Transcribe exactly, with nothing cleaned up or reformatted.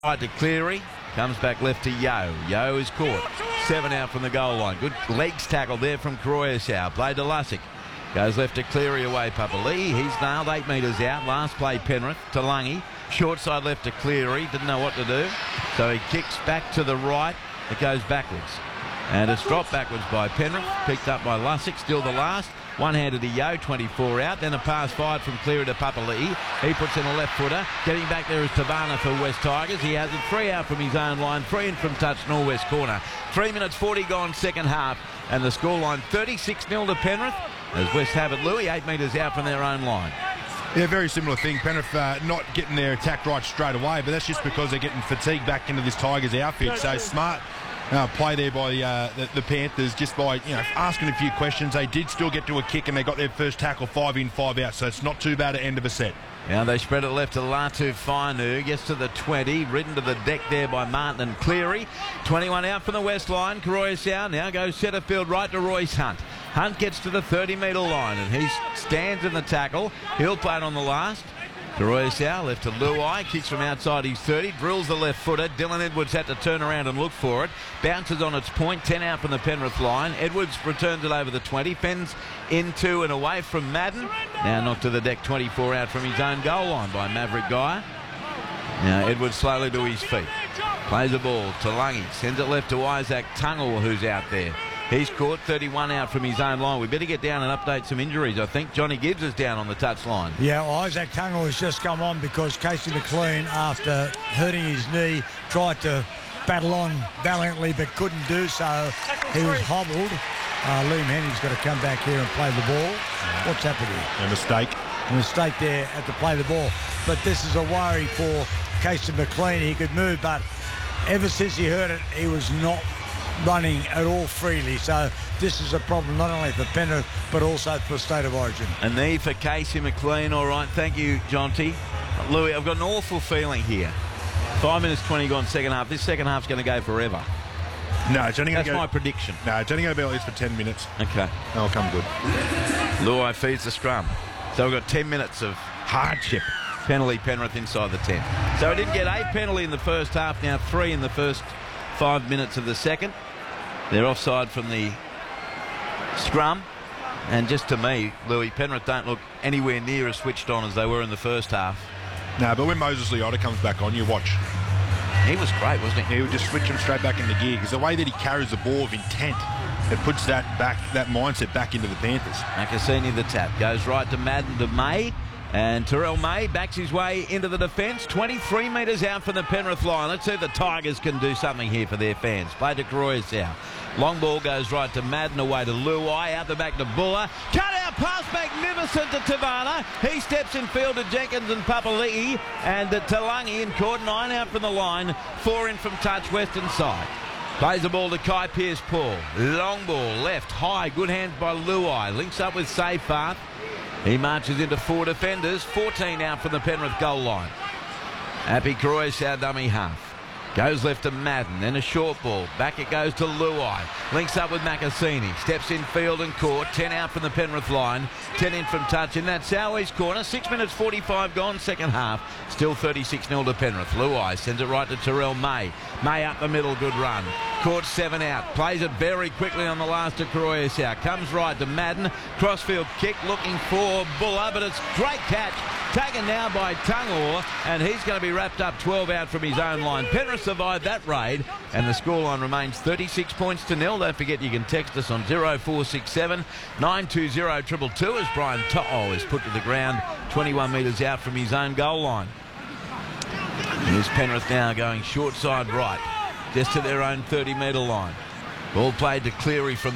Right to Cleary, comes back left to Yeo. Yeo is caught. Seven out from the goal line. Good legs tackle there from Croyasau. Played to Lussick. Goes left to Cleary away, Papali'i. He's nailed eight metres out. Last play Penrith to Lungy. Short side left to Cleary. Didn't know what to do. So he kicks back to the right. It goes backwards. And it's dropped backwards by Penrith. Picked up by Lussick. Still the last. One-handed to Yeo, twenty-four out. Then a pass fired from Cleary to Papali'i. He puts in a left footer. Getting back there is Tavana for West Tigers. He has it three out from his own line. Three in from touch, northwest corner. Three minutes forty gone second half. And the scoreline thirty-six nil to Penrith. As West have it, Louis, eight metres out from their own line. Yeah, very similar thing. Penrith uh, not getting their attack right straight away, but that's just because they're getting fatigued back into this Tigers outfit. So smart uh, play there by uh, the, the Panthers, just by you know asking a few questions. They did still get to a kick, and they got their first tackle, five in, five out. So it's not too bad at end of a set. Now they spread it left to Latu Fainu. Gets to the twenty. Ridden to the deck there by Martin and Cleary. twenty-one out from the west line. Croyasau now goes centre field right to Royce Hunt. Hunt gets to the thirty metre line and he stands in the tackle. He'll play it on the last. Croyasau left to Luai. Kicks from outside his thirty. Drills the left footer. Dylan Edwards had to turn around and look for it. Bounces on its point. ten out from the Penrith line. Edwards returns it over the twenty. Fends into and away from Madden. Now knocked to the deck. twenty-four out from his own goal line by Maverick Guy. Now Edwards slowly to his feet. Plays the ball to Lungy. Sends it left to Isaac Tungle, who's out there. He's caught thirty-one out from his own line. We better get down and update some injuries. I think Johnny Gibbs is down on the touch line. Yeah, well, Isaac Tungle has just come on because Casey McLean, after hurting his knee, tried to battle on valiantly but couldn't do so. He was hobbled. Uh, Liam Henry's got to come back here and play the ball. What's happened here? A mistake. A mistake there at to play the ball. But this is a worry for Casey McLean. He could move, but ever since he hurt it, he was not running at all freely. So this is a problem not only for Penrith but also for State of Origin. A knee for Casey McLean. All right, thank you, Jonty. Louis, I've got an awful feeling here. Five minutes twenty gone second half. This second half's going to go forever. No, it's only going That's to go... my prediction. No, it's only going to be like this for ten minutes. Okay. That'll come good. Luai feeds the scrum. So we've got ten minutes of hardship. Penalty Penrith inside the ten. So we didn't get a penalty in the first half, now three in the first five minutes of the second. They're offside from the scrum. And just to me, Louis, Penrith don't look anywhere near as switched on as they were in the first half. No, but when Moses Leota comes back on, you watch. He was great, wasn't he? He would just switch him straight back into gear because the way that he carries the ball with intent, it puts that back, that mindset back into the Panthers. Macassini the tap. Goes right to Madden to May. And Terrell May backs his way into the defence. twenty-three metres out from the Penrith line. Let's see if the Tigers can do something here for their fans. Play to Croyasau. Long ball goes right to Madden, away to Luai. Out the back to Buller. Cut out pass, magnificent to Tavana. He steps in field to Jenkins and Papali'i. And to Talangi in court. Nine out from the line. Four in from touch, western side. Plays the ball to Kai Pearce-Paul. Long ball, left, high. Good hands by Luai. Links up with Seyfarth. He marches into four defenders. fourteen out from the Penrith goal line. Happy Croyasau dummy half. Goes left to Madden, then a short ball. Back it goes to Luai. Links up with Macassini. Steps in field and court. ten out from the Penrith line. ten in from touch in that Southeast corner. six minutes forty-five gone second half. Still thirty-six nil to Penrith. Luai sends it right to Terrell May. May up the middle, good run. Court seven out. Plays it very quickly on the last to Croyasau. Comes right to Madden. Crossfield kick looking for Buller, but it's great catch. Taken now by Tungor, and he's going to be wrapped up twelve out from his own line. Penrith survived that raid, and the scoreline remains thirty-six points to nil. Don't forget you can text us on zero four six seven nine two zero two two as Brian To'o is put to the ground twenty-one metres out from his own goal line. Here's Penrith now going short side right, just to their own thirty metre line. Ball played to Cleary from